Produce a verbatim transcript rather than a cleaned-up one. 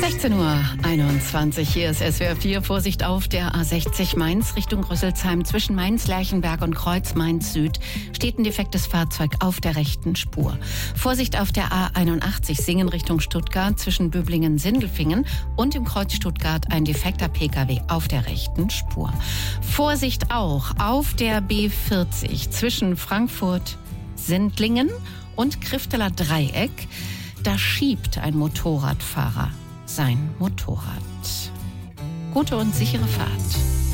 sechzehn Uhr einundzwanzig, hier ist S W R vier. Vorsicht auf der A sechzig Mainz Richtung Rüsselsheim. Zwischen Mainz-Lerchenberg und Kreuz Mainz-Süd steht ein defektes Fahrzeug auf der rechten Spur. Vorsicht auf der A einundachtzig Singen Richtung Stuttgart. Zwischen Böblingen-Sindelfingen und im Kreuz Stuttgart ein defekter Pkw auf der rechten Spur. Vorsicht auch auf der B vierzig zwischen Frankfurt-Sendlingen und Krifteler Dreieck. Da schiebt ein Motorradfahrer sein Motorrad. Gute und sichere Fahrt.